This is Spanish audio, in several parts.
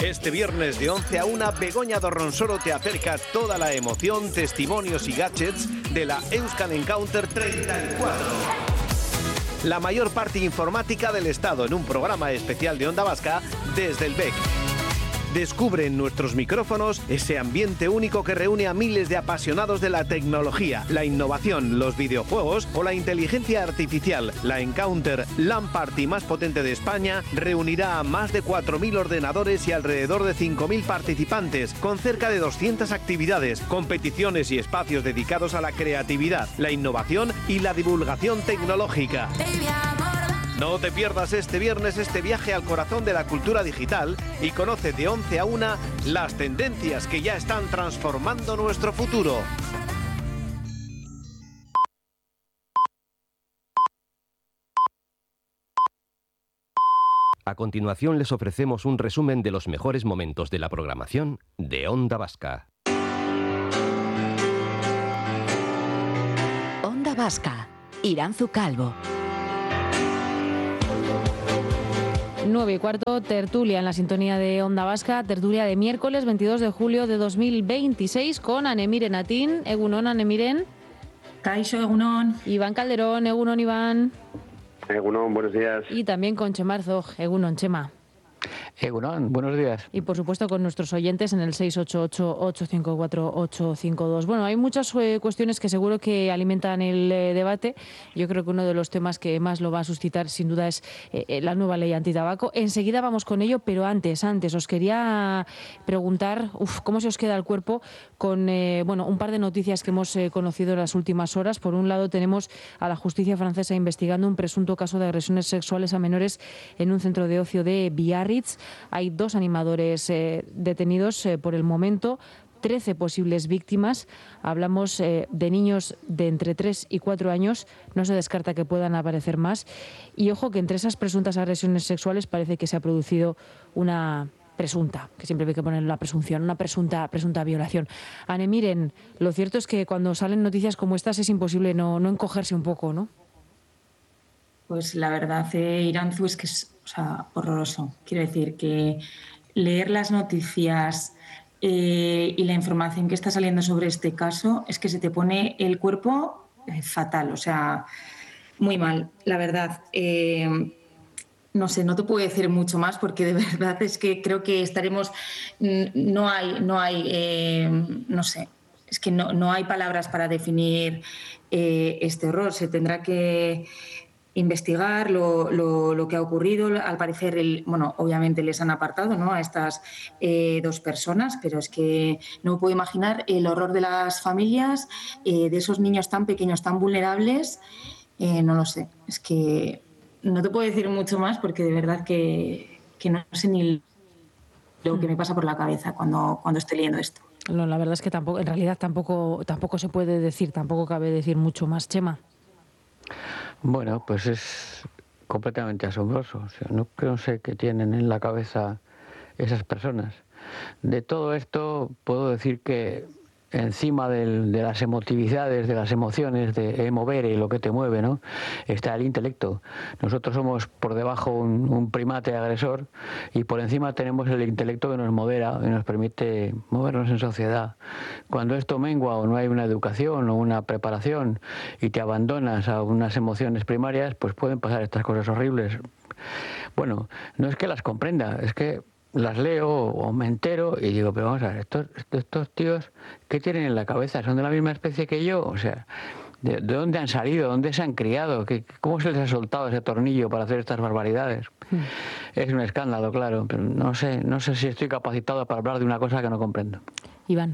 Este viernes de 11 a 1, Begoña Dorronsoro te acerca toda la emoción, testimonios y gadgets de la Euskal Encounter 34. La mayor parte informática del Estado en un programa especial de Onda Vasca desde el BEC. Descubre en nuestros micrófonos ese ambiente único que reúne a miles de apasionados de la tecnología, la innovación, los videojuegos o la inteligencia artificial. La Encounter LAN Party más potente de España reunirá a más de 4.000 ordenadores y alrededor de 5.000 participantes, con cerca de 200 actividades, competiciones y espacios dedicados a la creatividad, la innovación y la divulgación tecnológica. No te pierdas este viernes este viaje al corazón de la cultura digital y conoce de 11 a 1 las tendencias que ya están transformando nuestro futuro. A continuación les ofrecemos un resumen de los mejores momentos de la programación de Onda Vasca. Onda Vasca, Iranzu Calvo. 9:15, tertulia en la sintonía de Onda Vasca, tertulia de miércoles 22 de julio de 2026 con Anemiren Atín. Egunon, Anemiren. Kaixo, egunon. Iván Calderón, egunon, Iván. Egunon, buenos días. Y también con Chema Arzog, egunon, Chema. Egunon, buenos días. Y por supuesto con nuestros oyentes en el 688-854-852. Bueno, hay muchas cuestiones que seguro que alimentan el debate. Yo creo que uno de los temas que más lo va a suscitar sin duda es la nueva ley antitabaco. Enseguida vamos con ello, pero antes os quería preguntar cómo se os queda el cuerpo con un par de noticias que hemos conocido en las últimas horas. Por un lado tenemos a la justicia francesa investigando un presunto caso de agresiones sexuales a menores en un centro de ocio de Biarritz. Hay 2 animadores detenidos por el momento, 13 posibles víctimas. Hablamos de niños de entre 3 y 4 años. No se descarta que puedan aparecer más. Y ojo que entre esas presuntas agresiones sexuales parece que se ha producido una presunta, que siempre hay que poner la presunción, una presunta violación. Anemiren, lo cierto es que cuando salen noticias como estas es imposible no encogerse un poco, ¿no? Pues la verdad, Iranzu, es que es horroroso. Quiero decir que leer las noticias y la información que está saliendo sobre este caso es que se te pone el cuerpo fatal, muy mal, la verdad. No sé, no te puedo decir mucho más porque de verdad es que creo que estaremos... No sé, es que no hay palabras para definir este horror. Se tendrá que investigar lo que ha ocurrido. Al parecer, obviamente les han apartado, ¿no?, a estas 2 personas, pero es que no puedo imaginar el horror de las familias, de esos niños tan pequeños, tan vulnerables. No lo sé, es que no te puedo decir mucho más porque de verdad que no sé ni lo que me pasa por la cabeza cuando estoy leyendo esto. No, la verdad es que en realidad tampoco se puede decir, tampoco cabe decir mucho más, Chema. Bueno, pues es completamente asombroso. No sé qué tienen en la cabeza esas personas. De todo esto puedo decir que encima de las emotividades, de las emociones, de movere, lo que te mueve, ¿no?, está el intelecto. Nosotros somos por debajo un primate agresor y por encima tenemos el intelecto que nos modera y nos permite movernos en sociedad. Cuando esto mengua o no hay una educación o una preparación y te abandonas a unas emociones primarias, pues pueden pasar estas cosas horribles. Bueno, no es que las comprenda, es que las leo o me entero y digo, pero vamos a ver, estos tíos, ¿qué tienen en la cabeza? ¿Son de la misma especie que yo? O sea, ¿de dónde han salido? ¿Dónde se han criado? ¿Cómo se les ha soltado ese tornillo para hacer estas barbaridades? Es un escándalo, claro, pero no sé si estoy capacitado para hablar de una cosa que no comprendo. Iván.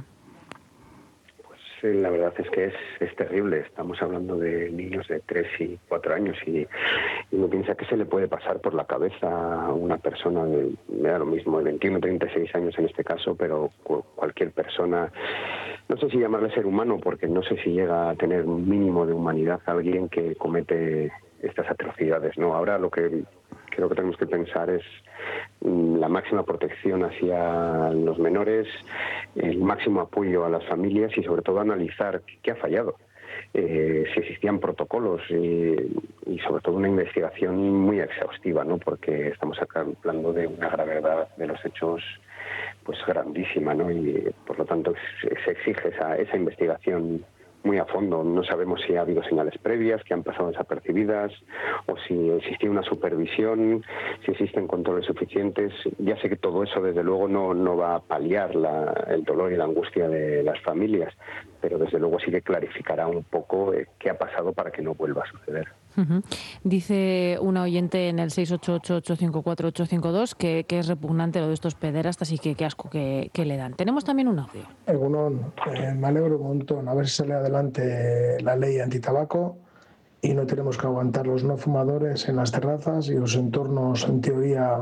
Pues la verdad es que es terrible. Estamos hablando de niños de 3 y 4 años y uno piensa que se le puede pasar por la cabeza a una persona me da lo mismo, de 21 o 36 años en este caso, pero cualquier persona, no sé si llamarle ser humano, porque no sé si llega a tener un mínimo de humanidad a alguien que comete estas atrocidades, ¿no? Ahora lo que creo que tenemos que pensar es la máxima protección hacia los menores, el máximo apoyo a las familias y sobre todo analizar qué ha fallado. Si existían protocolos y sobre todo una investigación muy exhaustiva, ¿no?, porque estamos hablando de una gravedad de los hechos pues grandísima, ¿no? Y por lo tanto se exige esa investigación muy a fondo. No sabemos si ha habido señales previas que han pasado desapercibidas o si existía una supervisión, si existen controles suficientes. Ya sé que todo eso desde luego no va a paliar el dolor y la angustia de las familias, pero desde luego sí que clarificará un poco qué ha pasado para que no vuelva a suceder. Dice una oyente en el 688-854-852 que es repugnante lo de estos pederastas y que qué asco que le dan. Tenemos también un audio. Egunon, me alegro un montón a ver si sale adelante la ley antitabaco y no tenemos que aguantar los no fumadores en las terrazas y los entornos en teoría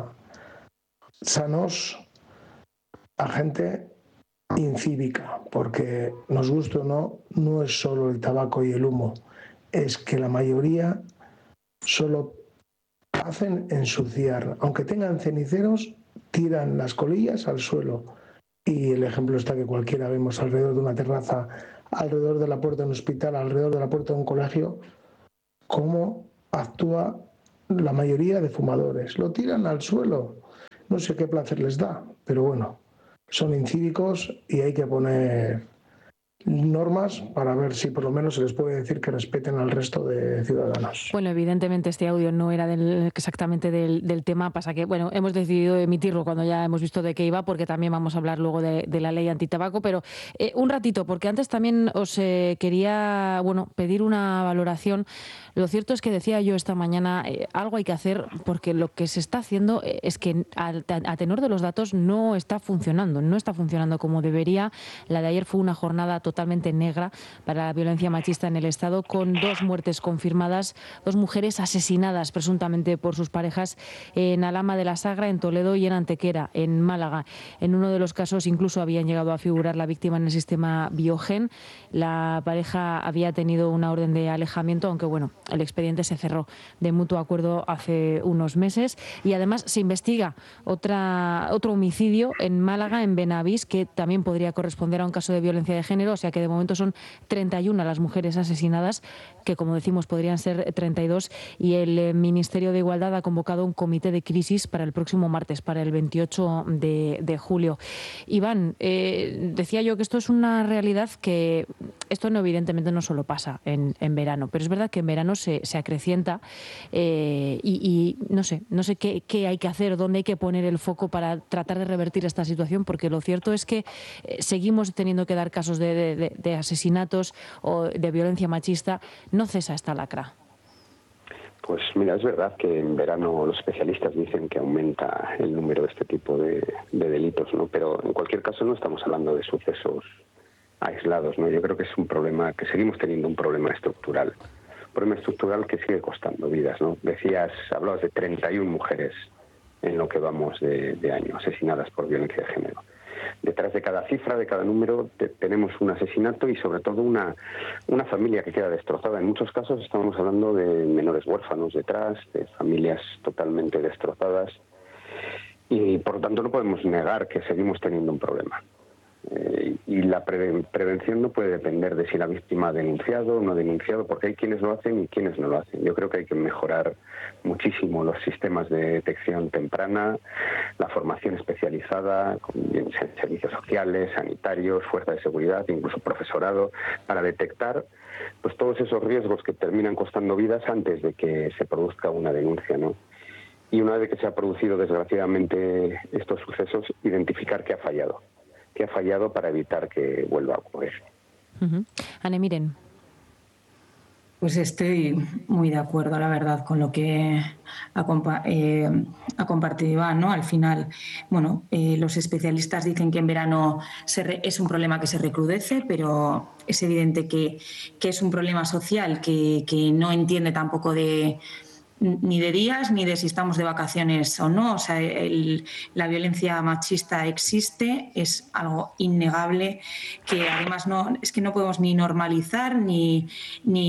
sanos a gente incívica, porque nos guste o no, no es solo el tabaco y el humo. Es que la mayoría solo hacen ensuciar. Aunque tengan ceniceros, tiran las colillas al suelo. Y el ejemplo está que cualquiera vemos alrededor de una terraza, alrededor de la puerta de un hospital, alrededor de la puerta de un colegio, cómo actúa la mayoría de fumadores. Lo tiran al suelo. No sé qué placer les da, pero bueno, son incívicos y hay que poner normas para ver si por lo menos se les puede decir que respeten al resto de ciudadanos. Bueno, evidentemente este audio no era exactamente del tema, pasa que bueno, hemos decidido emitirlo cuando ya hemos visto de qué iba, porque también vamos a hablar luego de la ley antitabaco, pero un ratito, porque antes también os quería pedir una valoración. Lo cierto es que decía yo esta mañana, algo hay que hacer, porque lo que se está haciendo es que a tenor de los datos no está funcionando como debería. La de ayer fue una jornada totalmente negra para la violencia machista en el Estado, con 2 muertes confirmadas, 2 mujeres asesinadas presuntamente por sus parejas en Alhama de la Sagra, en Toledo y en Antequera, en Málaga. En uno de los casos incluso habían llegado a figurar la víctima en el sistema Biogen. La pareja había tenido una orden de alejamiento, aunque bueno, el expediente se cerró de mutuo acuerdo hace unos meses. Y además se investiga otro homicidio en Málaga, en Benavís, que también podría corresponder a un caso de violencia de género. O sea que de momento son 31 las mujeres asesinadas, que como decimos podrían ser 32, y el Ministerio de Igualdad ha convocado un comité de crisis para el próximo martes, para el 28 de julio. Iván, decía yo que esto es una realidad que esto evidentemente no solo pasa en verano, pero es verdad que en verano se acrecienta y no sé qué hay que hacer, dónde hay que poner el foco para tratar de revertir esta situación, porque lo cierto es que seguimos teniendo que dar casos de asesinatos o de violencia machista. No cesa esta lacra. Pues mira, es verdad que en verano los especialistas dicen que aumenta el número de este tipo de delitos, ¿no? Pero en cualquier caso no estamos hablando de sucesos aislados, ¿no? Yo creo que es un problema, que seguimos teniendo un problema estructural que sigue costando vidas, ¿no? Hablabas de 31 mujeres en lo que vamos de año asesinadas por violencia de género. Detrás de cada cifra, de cada número, tenemos un asesinato y sobre todo una familia que queda destrozada. En muchos casos estamos hablando de menores huérfanos detrás, de familias totalmente destrozadas, y por lo tanto no podemos negar que seguimos teniendo un problema. Y la prevención no puede depender de si la víctima ha denunciado o no ha denunciado, porque hay quienes lo hacen y quienes no lo hacen. Yo creo que hay que mejorar muchísimo los sistemas de detección temprana, la formación especializada, con servicios sociales, sanitarios, fuerzas de seguridad, incluso profesorado, para detectar pues todos esos riesgos que terminan costando vidas antes de que se produzca una denuncia, ¿no? Y una vez que se ha producido desgraciadamente estos sucesos, identificar qué ha fallado para evitar que vuelva a ocurrir. Anne, miren. Pues estoy muy de acuerdo, la verdad, con lo que ha compartido Iván, ¿no? Al final, los especialistas dicen que en verano es un problema que se recrudece, pero es evidente que es un problema social que no entiende tampoco ni de días ni de si estamos de vacaciones o no. O sea, la violencia machista existe, es algo innegable, que además no podemos ni normalizar ni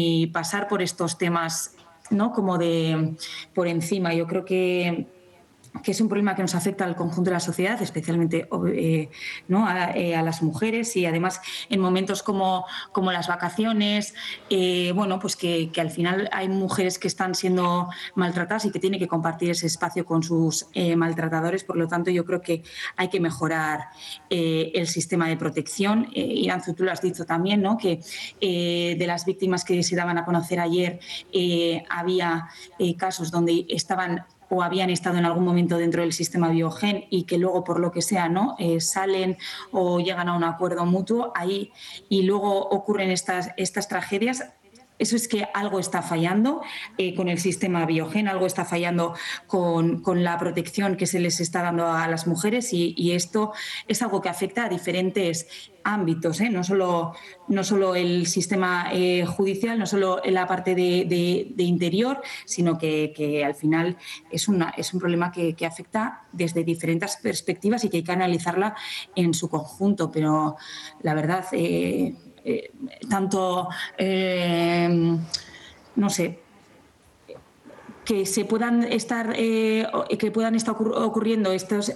pasar por estos temas, ¿no? Como por encima. Yo creo que que es un problema que nos afecta al conjunto de la sociedad, especialmente ¿no? a las mujeres, y además en momentos como las vacaciones, bueno, pues que al final hay mujeres que están siendo maltratadas y que tienen que compartir ese espacio con sus maltratadores. Por lo tanto, yo creo que hay que mejorar el sistema de protección. Iranzu, tú lo has dicho también, ¿no? Que de las víctimas que se daban a conocer ayer, había casos donde estaban o habían estado en algún momento dentro del sistema Biogen y que luego, por lo que sea, ¿no? Salen o llegan a un acuerdo mutuo ahí y luego ocurren estas tragedias. Eso es que algo está fallando con el sistema Biogen, algo está fallando con la protección que se les está dando a las mujeres, y esto es algo que afecta a diferentes ámbitos, no solo el sistema judicial, no solo la parte de interior, sino que al final es un problema que afecta desde diferentes perspectivas y que hay que analizarla en su conjunto. Pero la verdad, tanto, no sé, que puedan estar ocurriendo estas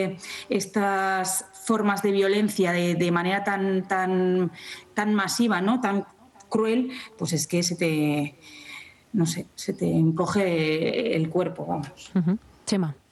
formas de violencia de manera tan masiva, ¿no? Tan cruel, pues es que se te encoge el cuerpo, vamos. Chema.